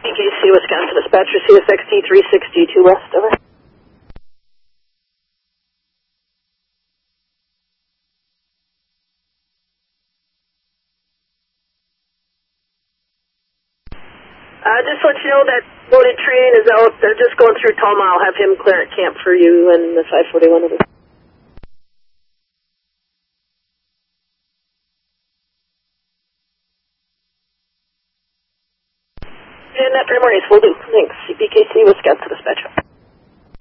BKC, Wisconsin dispatcher, CSXT 362 west, over. Just let you know that loaded train is out. They're just going through Toma. I'll have him clear at camp for you and the 541 over. And that primary is will do. Thanks. BKC, Wisconsin dispatcher.